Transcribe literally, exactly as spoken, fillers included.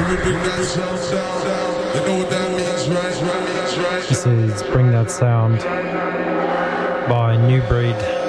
This is Bring That Sound by New Breed.